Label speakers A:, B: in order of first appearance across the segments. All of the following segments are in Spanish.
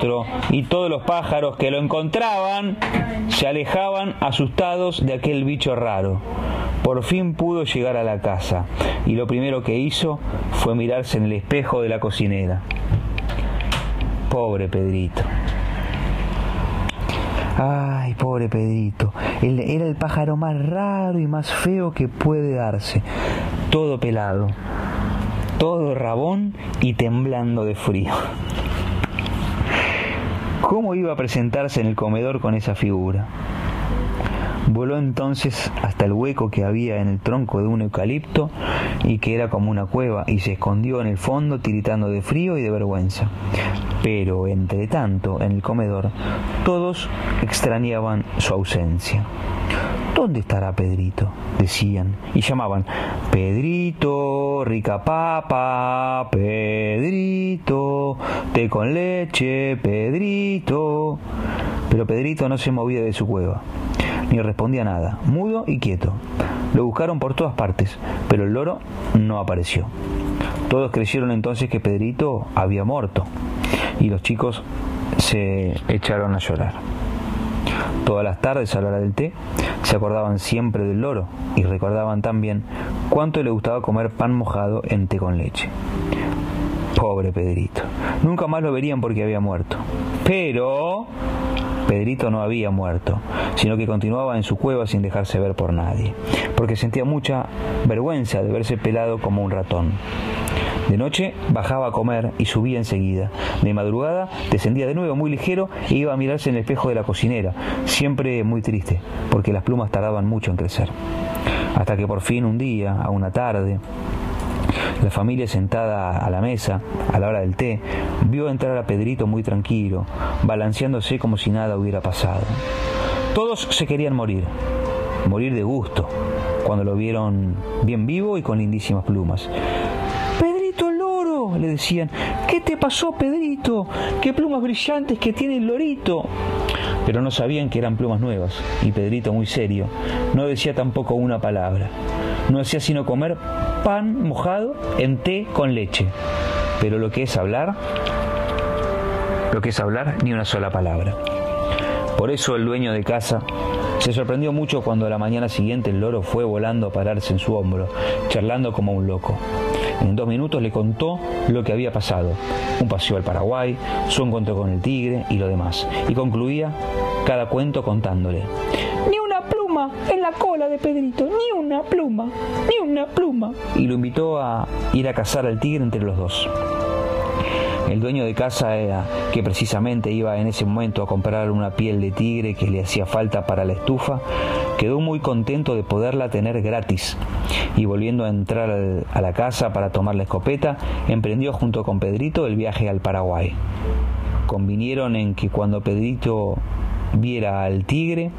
A: y todos los pájaros que lo encontraban se alejaban asustados de aquel bicho raro. Por fin pudo llegar a la casa y lo primero que hizo fue mirarse en el espejo de la cocinera. Pobre Pedrito. Ay, pobre Pedrito. Era el pájaro más raro y más feo que puede darse. Todo pelado, todo rabón y temblando de frío. ¿Cómo iba a presentarse en el comedor con esa figura? Voló entonces hasta el hueco que había en el tronco de un eucalipto y que era como una cueva, y se escondió en el fondo tiritando de frío y de vergüenza. Pero, entre tanto, en el comedor, todos extrañaban su ausencia. ¿Dónde estará Pedrito?, decían, y llamaban: Pedrito, rica papa, Pedrito, té con leche, Pedrito. Pero Pedrito no se movía de su cueva, ni respondía nada, mudo y quieto. Lo buscaron por todas partes, pero el loro no apareció. Todos creyeron entonces que Pedrito había muerto, y los chicos se echaron a llorar. Todas las tardes, a la hora del té, se acordaban siempre del loro y recordaban también cuánto le gustaba comer pan mojado en té con leche. Pobre Pedrito. Nunca más lo verían porque había muerto. Pero Pedrito no había muerto, sino que continuaba en su cueva sin dejarse ver por nadie, porque sentía mucha vergüenza de verse pelado como un ratón. De noche bajaba a comer y subía enseguida. De madrugada descendía de nuevo muy ligero e iba a mirarse en el espejo de la cocinera, siempre muy triste, porque las plumas tardaban mucho en crecer. Hasta que por fin un día, a una tarde, la familia sentada a la mesa, a la hora del té, vio entrar a Pedrito muy tranquilo, balanceándose como si nada hubiera pasado. Todos se querían morir de gusto, cuando lo vieron bien vivo y con lindísimas plumas. ¡Pedrito el loro!, le decían. ¿Qué te pasó, Pedrito? ¡Qué plumas brillantes que tiene el lorito! Pero no sabían que eran plumas nuevas, y Pedrito, muy serio, no decía tampoco una palabra. No hacía sino comer pan mojado en té con leche. Pero lo que es hablar, ni una sola palabra. Por eso el dueño de casa se sorprendió mucho cuando a la mañana siguiente el loro fue volando a pararse en su hombro, charlando como un loco. En 2 minutos le contó lo que había pasado: un paseo al Paraguay, su encuentro con el tigre y lo demás. Y concluía cada cuento contándole: ni una pluma en la cola de Pedrito, ni una pluma, ni una pluma. Y lo invitó a ir a cazar al tigre entre los dos. El dueño de casa, que precisamente iba en ese momento a comprar una piel de tigre que le hacía falta para la estufa, quedó muy contento de poderla tener gratis, y volviendo a entrar a la casa para tomar la escopeta, emprendió junto con Pedrito el viaje al Paraguay. Convinieron en que cuando Pedrito viera al tigre,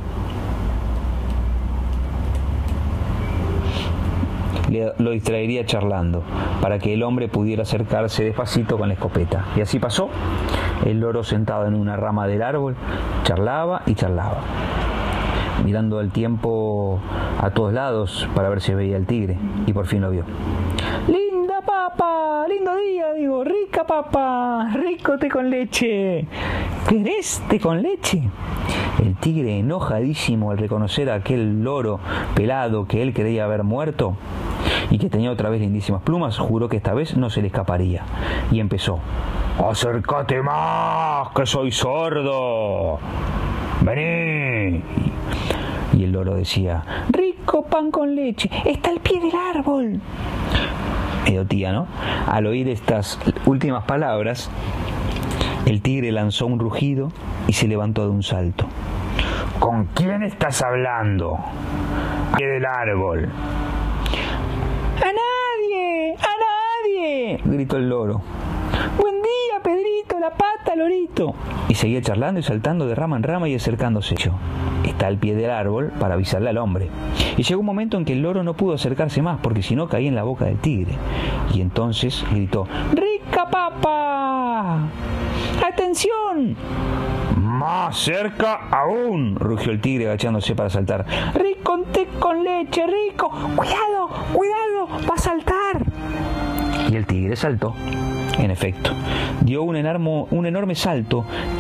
A: lo distraería charlando, para que el hombre pudiera acercarse despacito con la escopeta. Y así pasó. El loro, sentado en una rama del árbol, charlaba y charlaba, mirando al tiempo a todos lados para ver si veía el tigre, y por fin lo vio. ¡Linda papa! ¡Lindo día! Digo, rica papa, rico té con leche. ¿Querés té con leche? El tigre, enojadísimo al reconocer a aquel loro pelado que él creía haber muerto y que tenía otra vez lindísimas plumas, juró que esta vez no se le escaparía, y empezó: ¡acércate más, que soy sordo! ¡Vení! Y el loro decía: rico pan con leche, está al pie del árbol. Medio tía, ¿no? Al oír estas últimas palabras, el tigre lanzó un rugido y se levantó de un salto. ¿Con quién estás hablando? Al pie del árbol. ¡A nadie! ¡A nadie!, gritó el loro. ¡Buen día, Pedrito, la pata, lorito! Y seguía charlando y saltando de rama en rama y acercándose. Está al pie del árbol para avisarle al hombre. Y llegó un momento en que el loro no pudo acercarse más, porque si no caía en la boca del tigre. Y entonces gritó: ¡rica papa! ¡Atención! ¡Más cerca aún!, rugió el tigre agachándose para saltar. ¡Rico té con leche, rico! ¡Cuidado, cuidado! ¡Va a saltar! Y el tigre saltó. En efecto, dio un enorme salto